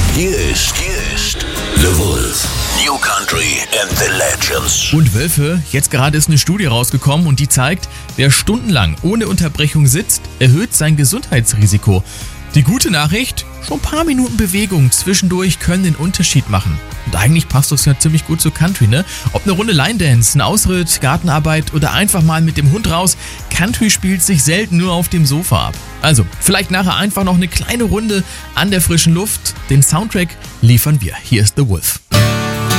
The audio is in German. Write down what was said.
Hier ist The Wolf. New Country and the Legends. Und Wölfe, jetzt gerade ist eine Studie rausgekommen und die zeigt, wer stundenlang ohne Unterbrechung sitzt, erhöht sein Gesundheitsrisiko. Die gute Nachricht, schon ein paar Minuten Bewegung zwischendurch können den Unterschied machen. Und eigentlich passt das ja ziemlich gut zu Country, ne? Ob eine Runde Line Dance, ein Ausritt, Gartenarbeit oder einfach mal mit dem Hund raus, Country spielt sich selten nur auf dem Sofa ab. Also, vielleicht nachher einfach noch eine kleine Runde an der frischen Luft. Den Soundtrack liefern wir. Hier ist The Wolf.